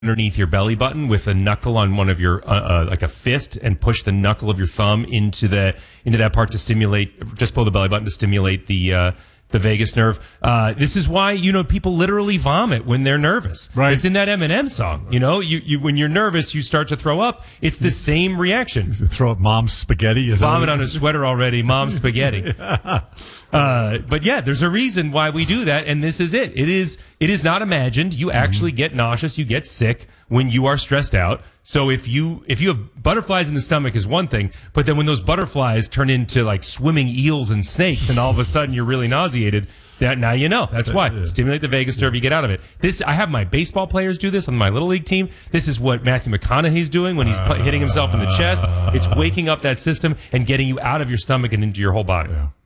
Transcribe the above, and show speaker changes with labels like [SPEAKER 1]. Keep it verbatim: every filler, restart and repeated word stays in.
[SPEAKER 1] underneath your belly button with a knuckle on one of your uh, uh, like a fist, and push the knuckle of your thumb into the into that part to stimulate, just below the belly button to stimulate the uh the vagus nerve. Uh, this is why, you know, people literally vomit when they're nervous.
[SPEAKER 2] Right.
[SPEAKER 1] It's in that Eminem song. You know, you, you when you're nervous, you start to throw up. It's the same reaction.
[SPEAKER 2] Throw up mom's spaghetti. Is
[SPEAKER 1] Vomit on a sweater already. Mom's spaghetti. uh, but yeah, there's a reason why we do that, and this is it. It is it is not imagined. You actually get nauseous. You get sick when you are stressed out. So if you if you have butterflies in the stomach is one thing, but then when those butterflies turn into like swimming eels and snakes, and all of a sudden you're really nauseated, that now you know. That's why. Yeah. Stimulate the vagus nerve, you get out of it. This I have my baseball players do this on my little league team. This is what Matthew McConaughey's doing when he's uh, hitting himself in the chest. It's waking up that system and getting you out of your stomach and into your whole body.
[SPEAKER 2] Yeah.